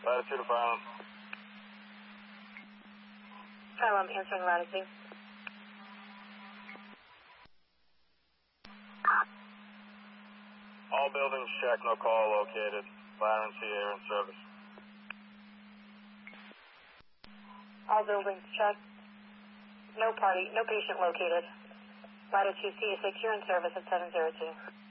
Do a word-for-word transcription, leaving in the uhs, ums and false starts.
Latitude of Island. Asylum, answering latitude. All buildings check, no call located. Byron C. Air in service. All buildings checked. No party, no patient located. Latitude C six, you're in service at seven zero two.